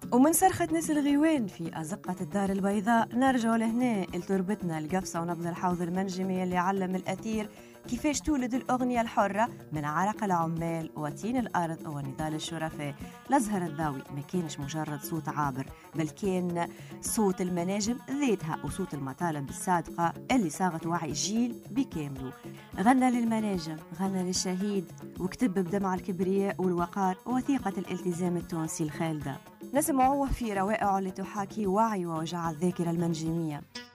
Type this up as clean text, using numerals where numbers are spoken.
ومن صرخة ناس الغيوان في أزقة الدار البيضاء نرجع لهنا لتربتنا القفصة ونبض الحوض المنجمي اللي علم الأثير كيفاش تولد الأغنية الحرة من عرق العمال وطين الأرض ونضال الشرفاء. الأزهر الضاوي ما كانش مجرد صوت عابر، بل كان صوت المناجم ذاتها وصوت المطالب الصادقة اللي صاغت وعي جيل بكامله. غنى للمناجم، غنى للشهيد، وكتب بدمع الكبرياء والوقار وثيقة الالتزام التونسي الخالدة. نسمعوه في روائع اللي تحاكي وعي ووجع الذاكرة المنجمية.